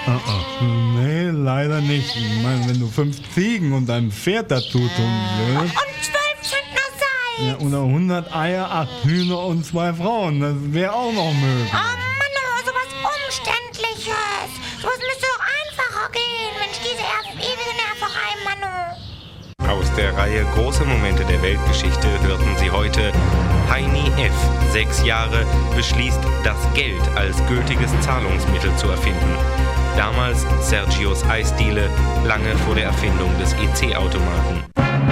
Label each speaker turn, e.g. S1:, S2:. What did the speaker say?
S1: Nee, leider nicht. Ich meine, wenn du 5 Ziegen und ein Pferd dazu tun willst.
S2: Und 12 Zentner Salz.
S1: Ja, oder 100 Eier, 8 Hühner und 2 Frauen. Das wäre auch noch möglich.
S2: Oh Mann, sowas Umständliches. Sowas müsste doch einfacher gehen. Mensch, diese ewige Nerverei, Manu.
S3: Aus der Reihe Große Momente der Weltgeschichte hörten Sie heute: Heini F., 6 Jahre, beschließt, das Geld als gültiges Zahlungsmittel zu erfinden. Damals Sergios Eisdiele, lange vor der Erfindung des EC-Automaten.